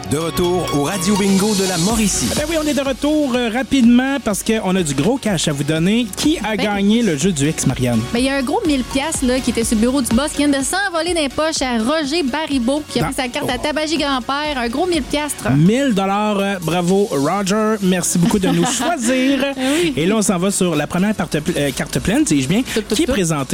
De retour au Radio Bingo de la Mauricie. Ben oui, on est de retour rapidement parce qu'on a du gros cash à vous donner. Qui a gagné le jeu du X, Marianne? Ben, il y a un gros 1000$ là, qui était sur le bureau du boss qui vient de s'envoler dans les poches à Roger Baribeau qui a pris sa carte à Tabagie Grand-Père. Un gros 1000$. 1000$. Bravo, Roger. Merci beaucoup de nous choisir. Oui. Et là, on s'en va sur la première carte pleine, dis-je bien, qui est présentée